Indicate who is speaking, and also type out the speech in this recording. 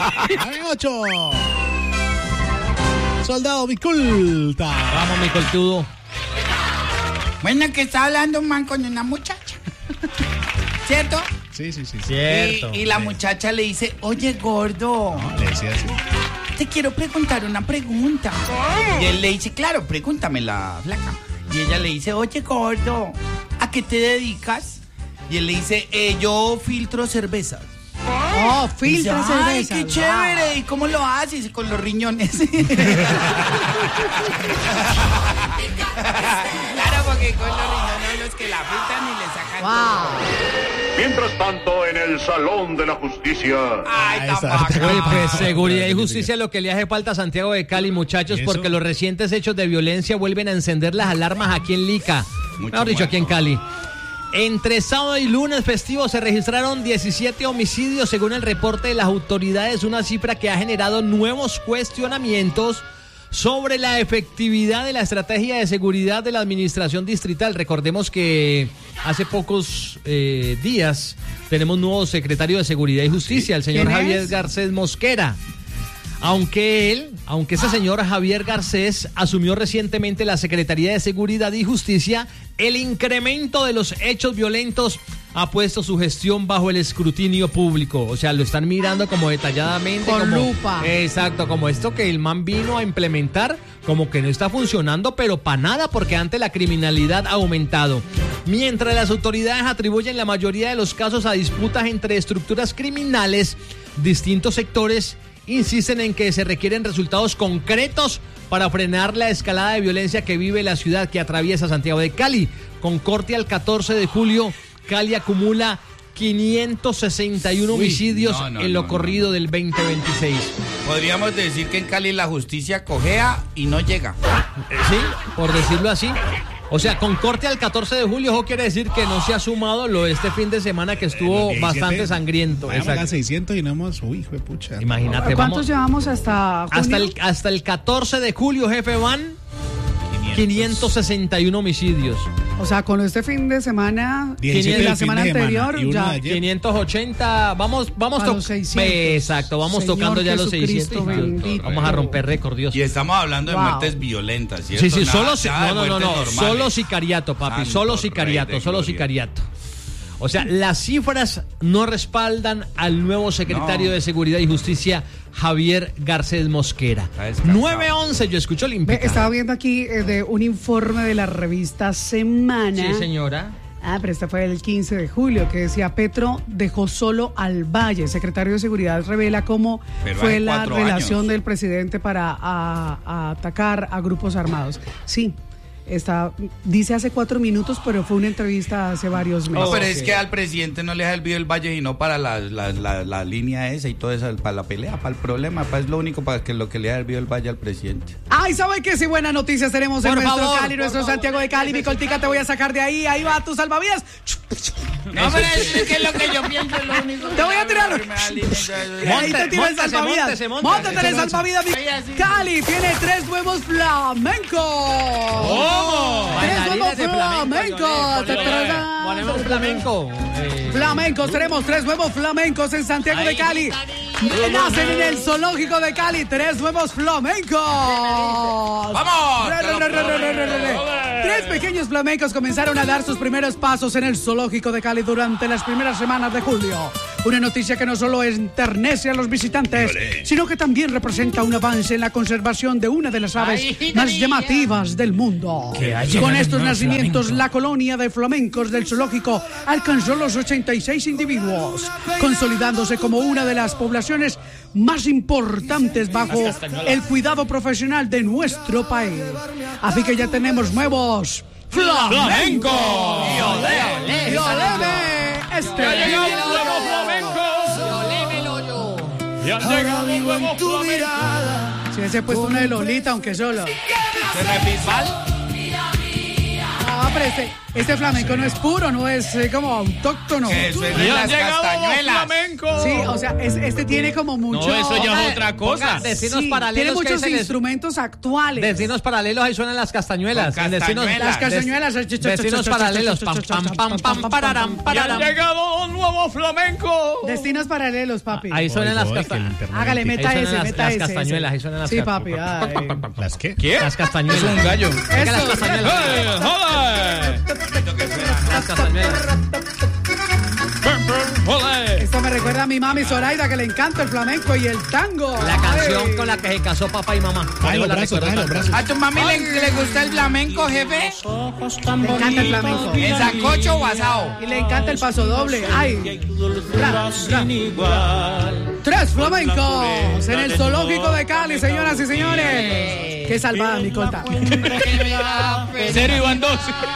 Speaker 1: Dame 8. Soldado Miculta.
Speaker 2: Vamos, mi coltudo.
Speaker 3: Bueno, que está hablando un man con una muchacha. ¿Cierto?
Speaker 1: Sí.
Speaker 2: Cierto.
Speaker 3: Y la muchacha le dice, oye, gordo.
Speaker 1: No, le decía así.
Speaker 3: Te quiero preguntar una pregunta. ¿Cómo? Y él le dice, claro, pregúntamela, flaca. Y ella le dice, oye, gordo, ¿a qué te dedicas? Y él le dice, yo filtro cervezas.
Speaker 4: Oh, filtra cerveza.
Speaker 3: Ay, qué chévere. ¿Y cómo lo haces? Con los riñones. Claro, porque con los riñones los que la filtran y le sacan todo.
Speaker 5: Mientras tanto, en el Salón de la Justicia.
Speaker 3: Ay,
Speaker 1: Exacto.
Speaker 2: Oye, pues seguridad y justicia es lo que le hace falta a Santiago de Cali, muchachos,
Speaker 1: ¿Y eso?
Speaker 2: porque los recientes hechos de violencia vuelven a encender las alarmas aquí en Lica. Mejor dicho, aquí en Cali. Entre sábado y lunes festivo se registraron 17 homicidios según el reporte de las autoridades, una cifra que ha generado nuevos cuestionamientos sobre la efectividad de la estrategia de seguridad de la administración distrital. Recordemos que hace pocos días tenemos nuevo secretario de Seguridad y Justicia, el señor
Speaker 4: ¿Quién
Speaker 2: Javier
Speaker 4: es?
Speaker 2: Garcés Mosquera. Aunque ese señor Javier Garcés asumió recientemente la Secretaría de Seguridad y Justicia, el incremento de los hechos violentos ha puesto su gestión bajo el escrutinio público. O sea, lo están mirando como detalladamente.
Speaker 4: Con
Speaker 2: como,
Speaker 4: lupa.
Speaker 2: Exacto, como esto que el man vino a implementar, como que no está funcionando, pero para nada, porque antes la criminalidad ha aumentado. Mientras las autoridades atribuyen la mayoría de los casos a disputas entre estructuras criminales, distintos sectores insisten en que se requieren resultados concretos para frenar la escalada de violencia que vive la ciudad que atraviesa Santiago de Cali. Con corte al 14 de julio, Cali acumula 561 homicidios en lo corrido del 2026.
Speaker 3: Podríamos decir que en Cali la justicia cojea y no llega.
Speaker 2: Sí, por decirlo así. O sea, con corte al 14 de julio, eso quiere decir que no se ha sumado lo de este fin de semana que estuvo bastante sangriento.
Speaker 1: Vamos a 600 y no hemos... Uy, hijo de pucha.
Speaker 2: Imagínate,
Speaker 4: ¿Cuántos llevamos hasta junio?
Speaker 2: hasta el 14 de julio, jefe, van 561 homicidios.
Speaker 4: O sea, con este fin de semana,
Speaker 1: 17
Speaker 4: la
Speaker 1: del
Speaker 4: semana
Speaker 1: fin de semana
Speaker 4: anterior,
Speaker 1: y uno
Speaker 4: ya
Speaker 1: de ayer.
Speaker 2: 580, vamos
Speaker 4: A los 600.
Speaker 2: Exacto, vamos
Speaker 4: Señor
Speaker 2: tocando ya los
Speaker 4: Jesucristo
Speaker 2: 600.
Speaker 4: bendito.
Speaker 2: Vamos a romper récord, Dios.
Speaker 3: Y estamos hablando de
Speaker 4: Wow.
Speaker 3: muertes violentas, ¿cierto?
Speaker 2: Sí,
Speaker 3: Nada-
Speaker 2: solo
Speaker 3: nada de muertes normales.
Speaker 2: solo sicariato, papi,
Speaker 3: Santo
Speaker 2: solo
Speaker 3: Rey
Speaker 2: sicariato,
Speaker 3: de
Speaker 2: solo
Speaker 3: gloria.
Speaker 2: sicariato. O sea, las cifras no respaldan al nuevo secretario
Speaker 3: No.
Speaker 2: de Seguridad y Justicia, Javier Garcés Mosquera.
Speaker 3: Está descansado.
Speaker 2: 9:11, yo escucho Olímpica.
Speaker 4: estaba viendo aquí de un informe de la revista Semana.
Speaker 2: Sí, señora.
Speaker 4: Pero este fue el 15 de julio, que decía Petro dejó solo al Valle. Secretario de Seguridad revela cómo
Speaker 3: Pero
Speaker 4: fue
Speaker 3: hace
Speaker 4: la
Speaker 3: 4
Speaker 4: relación
Speaker 3: años.
Speaker 4: del presidente para a atacar a grupos armados. Sí, dice hace 4 minutos, pero fue una entrevista hace varios meses.
Speaker 3: No, pero es que al presidente no le ha servido el Valle sino para la línea esa y todo eso, para la pelea, para el problema, es lo único para que lo que le ha servido el Valle al presidente.
Speaker 4: Ay, ¿sabe qué? Si buenas noticias tenemos en
Speaker 2: Por
Speaker 4: nuestro
Speaker 2: favor,
Speaker 4: Cali, nuestro Santiago de Cali. Mi coltica, te voy a sacar de ahí. Ahí va tu salvavidas.
Speaker 3: No, pero es que es lo que yo pienso, es lo único.
Speaker 4: Te voy a tirar. Ahí te tira el
Speaker 2: Móntese,
Speaker 4: salvavidas.
Speaker 2: móntese.
Speaker 4: Móntate en el salvavidas. mi-
Speaker 3: Ahí así.
Speaker 4: Cali tiene 3 nuevos flamencos.
Speaker 2: ¿Cómo?
Speaker 4: 3 nuevos
Speaker 2: Bailarines de
Speaker 4: flamencos.
Speaker 2: Ponemos flamenco.
Speaker 4: Flamencos, tenemos 3 nuevos flamencos en Santiago de Cali. Nacen en el zoológico de Cali 3 nuevos flamencos.
Speaker 3: ¡Vamos!
Speaker 4: 3 pequeños flamencos comenzaron a dar sus primeros pasos en el zoológico de Cali durante las primeras semanas de julio. Una noticia que no solo enternece a los visitantes, sino que también representa un avance en la conservación de una de las aves más llamativas del mundo. Con estos nacimientos, la colonia de flamencos del zoológico alcanzó los 86 individuos, consolidándose como una de las poblaciones más importantes bajo el cuidado profesional de nuestro país. Así que ya tenemos nuevos flamencos. ¡Y oleme!
Speaker 2: Ahora vivo en tu mirada.
Speaker 4: Si hubiese puesto una de Lolita, aunque solo.
Speaker 3: ¿Se repite?
Speaker 4: Ah, pero Este flamenco no es puro, no es como autóctono.
Speaker 3: Eso es
Speaker 2: Y
Speaker 3: de
Speaker 2: han
Speaker 3: las
Speaker 2: llegado los
Speaker 3: castañuelas.
Speaker 2: flamencos.
Speaker 4: Sí, o sea, este tiene como mucho...
Speaker 6: No, eso ya es otra cosa.
Speaker 2: Ponga, destinos
Speaker 4: Sí,
Speaker 2: paralelos.
Speaker 4: tiene
Speaker 2: que
Speaker 4: muchos
Speaker 2: dicen es-
Speaker 4: instrumentos actuales.
Speaker 2: Destinos paralelos, ahí suenan las castañuelas.
Speaker 3: Con
Speaker 2: En destinos-
Speaker 3: castañuelas.
Speaker 4: Las castañuelas.
Speaker 2: Destinos paralelos. Pam, pam, pam, pam, pararam,
Speaker 6: Y han
Speaker 2: pararam.
Speaker 6: llegado los nuevos flamencos.
Speaker 4: Destinos paralelos, papi.
Speaker 2: Ahí suenan las
Speaker 1: Oigo, que el
Speaker 2: castañuelas.
Speaker 1: internet
Speaker 4: Hágale,
Speaker 1: me
Speaker 4: meta
Speaker 2: Ahí suenan
Speaker 4: ese,
Speaker 2: las-
Speaker 4: meta
Speaker 2: las
Speaker 4: ese.
Speaker 2: castañuelas, ahí suenan las
Speaker 4: Sí,
Speaker 2: castañuelas.
Speaker 4: papi. ay.
Speaker 1: pica. ¿Las qué?
Speaker 6: ¿Qué?
Speaker 2: Las castañuelas.
Speaker 6: Es un gallo.
Speaker 2: Es que las
Speaker 4: Eso.
Speaker 2: castañuelas.
Speaker 6: ¡Joder!
Speaker 2: Las castañuelas.
Speaker 6: ¡Joder!
Speaker 4: Esto me recuerda a mi mami Zoraida, que le encanta el flamenco y el tango.
Speaker 2: La canción
Speaker 4: Ay.
Speaker 2: con la que se casó papá y mamá.
Speaker 1: Trae los
Speaker 2: La
Speaker 1: brazos,
Speaker 2: recuerdo
Speaker 1: trae los
Speaker 2: tanto.
Speaker 1: brazos.
Speaker 3: ¿A tu mami le gusta el flamenco, jefe?
Speaker 4: Le encanta el flamenco.
Speaker 3: ¿En sancocho o asado?
Speaker 4: Y le encanta el paso doble. ¡Ay! Tres flamencos en el zoológico de Cali, señoras y señores. ¡Qué salvada, mi colta!
Speaker 6: ¿En serio iban dos?